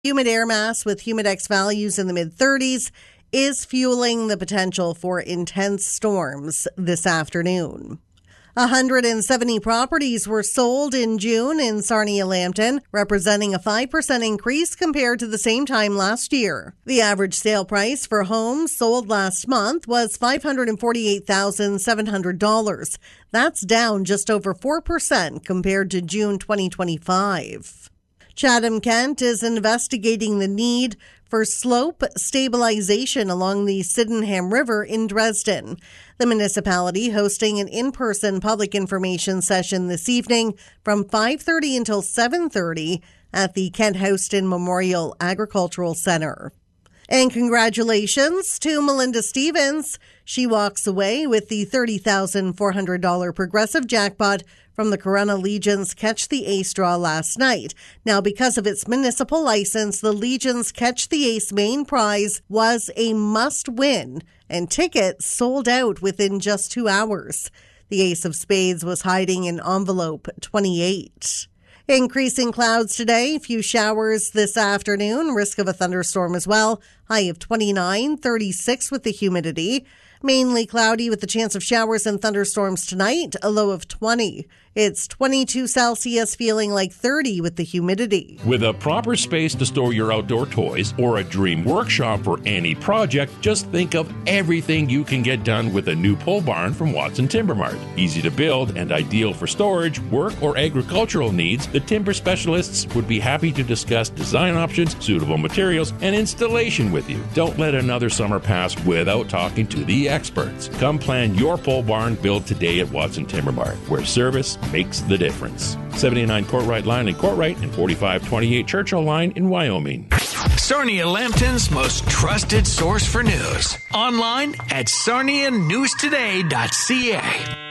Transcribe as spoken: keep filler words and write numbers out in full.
Humid air mass with humidex values in the mid-thirties is fueling the potential for intense storms this afternoon. one hundred seventy properties were sold in June in Sarnia-Lambton, representing a five percent increase compared to the same time last year. The average sale price for homes sold last month was five hundred forty-eight thousand seven hundred dollars. That's down just over four percent compared to June twenty twenty-five. Chatham-Kent is investigating the need for slope stabilization along the Sydenham River in Dresden. The municipality hosting an in-person public information session this evening from five thirty until seven thirty at the Kent Houston Memorial Agricultural Centre. And congratulations to Melinda Stevens. She walks away with the thirty thousand four hundred dollars progressive jackpot from the Corunna Legion's Catch the Ace draw last night. Now, because of its municipal license, the Legion's Catch the Ace main prize was a must-win, and tickets sold out within just two hours. The Ace of Spades was hiding in envelope twenty-eight. Increasing clouds today, few showers this afternoon, risk of a thunderstorm as well. High of twenty-nine, thirty-six with the humidity. Mainly cloudy with the chance of showers and thunderstorms tonight, a low of twenty. It's twenty-two Celsius, feeling like thirty with the humidity. With a proper space to store your outdoor toys or a dream workshop for any project, just think of everything you can get done with a new pole barn from Watson Timber Mart. Easy to build and ideal for storage, work, or agricultural needs, the timber specialists would be happy to discuss design options, suitable materials, and installation with you. Don't let another summer pass without talking to the experts. Come plan your pole barn build today at Watson Timber Mart, where service makes the difference. seventy-nine Courtright Line in Courtright and forty-five twenty-eight Churchill Line in Wyoming. Sarnia-Lambton's most trusted source for news. Online at sarnia news today dot c a.